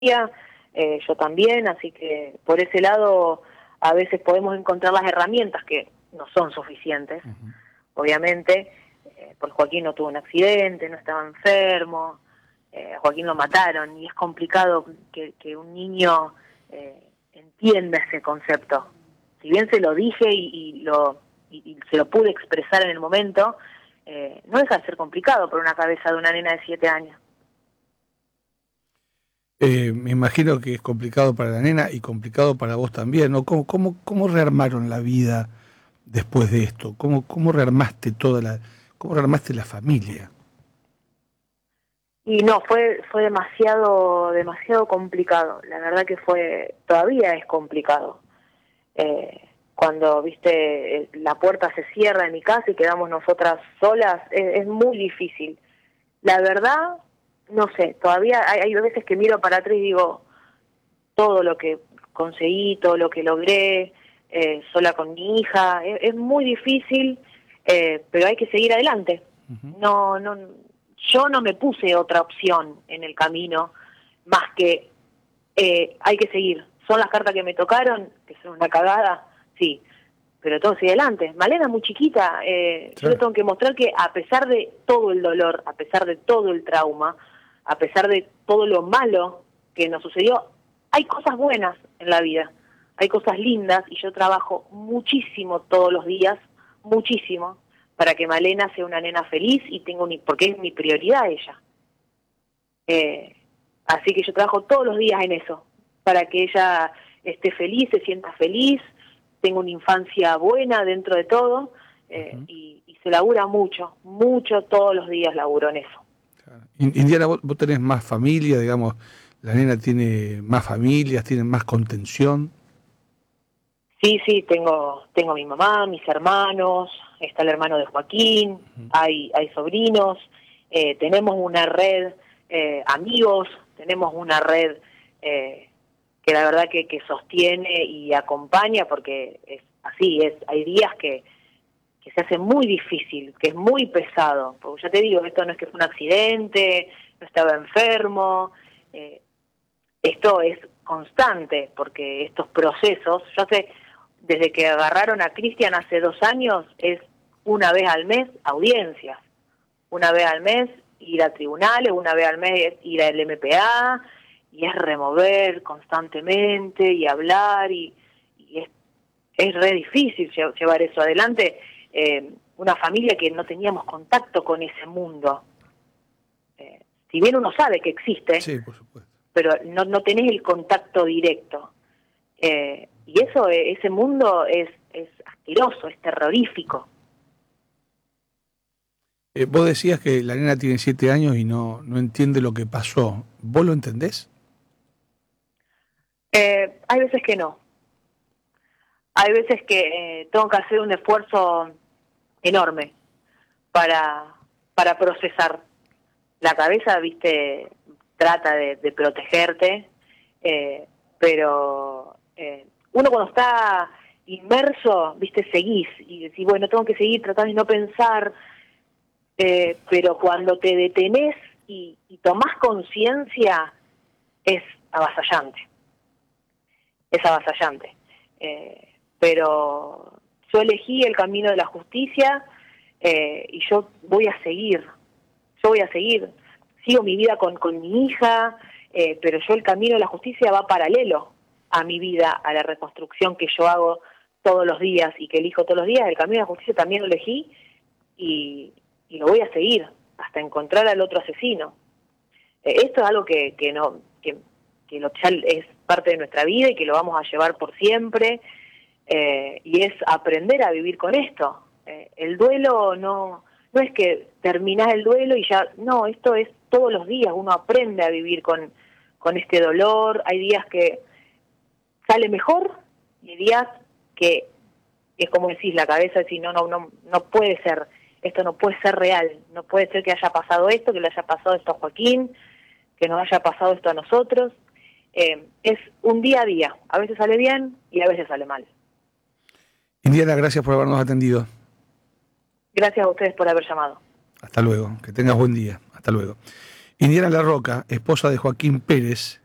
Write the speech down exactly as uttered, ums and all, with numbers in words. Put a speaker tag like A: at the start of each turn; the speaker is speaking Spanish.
A: eh, yo también, así que por ese lado a veces podemos encontrar las herramientas que no son suficientes, uh-huh. obviamente, eh, porque Joaquín no tuvo un accidente, no estaba enfermo, eh, Joaquín lo mataron, y es complicado que, que un niño eh, entienda ese concepto. Si bien se lo dije y, y, lo, y, y se lo pude expresar en el momento, eh, no deja de ser complicado por una cabeza de una nena de siete años.
B: Eh, me imagino que es complicado para la nena y complicado para vos también, ¿no? ¿Cómo, cómo, cómo rearmaron la vida después de esto? ¿Cómo, cómo rearmaste toda la, cómo rearmaste la familia?
A: Y no, fue fue demasiado demasiado complicado. La verdad que fue, todavía es complicado. Eh, cuando, viste, la puerta se cierra en mi casa y quedamos nosotras solas, es, es muy difícil. La verdad, no sé, todavía hay, hay veces que miro para atrás y digo, todo lo que conseguí, todo lo que logré, eh, sola con mi hija, es, es muy difícil, eh, pero hay que seguir adelante. Uh-huh. No, no, yo no me puse otra opción en el camino, más que eh, hay que seguir. Son las cartas que me tocaron, que son una cagada, sí, pero todo sigue adelante. Malena es muy chiquita, eh, sí. Yo le tengo que mostrar que a pesar de todo el dolor, a pesar de todo el trauma, a pesar de todo lo malo que nos sucedió, hay cosas buenas en la vida, hay cosas lindas, y yo trabajo muchísimo todos los días, muchísimo, para que Malena sea una nena feliz y tenga un, porque es mi prioridad ella. Eh, así que yo trabajo todos los días en eso, para que ella esté feliz, se sienta feliz, tenga una infancia buena dentro de todo, eh, uh-huh. y, y se labura mucho, mucho todos los días laburo en eso.
B: Claro. Indiana, vos, vos tenés más familia, digamos, la nena tiene más familias, tiene más contención.
A: Sí, sí, tengo tengo mi mamá, mis hermanos, está el hermano de Joaquín, uh-huh. hay hay sobrinos, eh, tenemos una red, eh, amigos, tenemos una red eh, que la verdad que, que sostiene y acompaña, porque es así, es hay días que, que se hace muy difícil, que es muy pesado, porque ya te digo, esto no es que fue un accidente, no estaba enfermo, eh, esto es constante, porque estos procesos, yo sé, desde que agarraron a Cristian hace dos años, es una vez al mes audiencias, una vez al mes ir a tribunales, una vez al mes ir al M P A, y es remover constantemente y hablar, y, y es, es re difícil llevar eso adelante, eh, una familia que no teníamos contacto con ese mundo. Eh, si bien uno sabe que existe,
B: sí, por supuesto,
A: pero no, no tenés el contacto directo. Eh, y eso, ese mundo es, es asqueroso, es terrorífico.
B: Eh, vos decías que la nena tiene siete años y no, no entiende lo que pasó. ¿Vos lo entendés?
A: Eh, hay veces que no. Hay veces que eh, tengo que hacer un esfuerzo enorme para, para procesar. La cabeza, viste, trata de, de protegerte, eh, pero eh, uno cuando está inmerso, viste, seguís y decís, bueno, tengo que seguir tratando de no pensar, eh, pero cuando te detenés y, y tomás conciencia, es avasallante, es avasallante. Eh, pero yo elegí el camino de la justicia, eh, y yo voy a seguir, yo voy a seguir, sigo mi vida con, con mi hija, eh, pero yo el camino de la justicia va paralelo a mi vida, a la reconstrucción que yo hago todos los días y que elijo todos los días. El camino de la justicia también lo elegí y, y lo voy a seguir hasta encontrar al otro asesino. Eh, esto es algo que, que no que, que lo, ya es parte de nuestra vida y que lo vamos a llevar por siempre, eh, y es aprender a vivir con esto. Eh, el duelo no... No es que terminás el duelo y ya, no, esto es todos los días, uno aprende a vivir con, con este dolor. Hay días que sale mejor y hay días que es como decís, la cabeza decís, no, no, no, no puede ser, esto no puede ser real, no puede ser que haya pasado esto, que le haya pasado esto a Joaquín, que nos haya pasado esto a nosotros. Eh, es un día a día, a veces sale bien y a veces sale mal.
B: Indiana, gracias por habernos atendido.
A: Gracias a ustedes por haber llamado.
B: Hasta luego, que tengas buen día. Hasta luego. Indiana Larroca, esposa de Joaquín Pérez,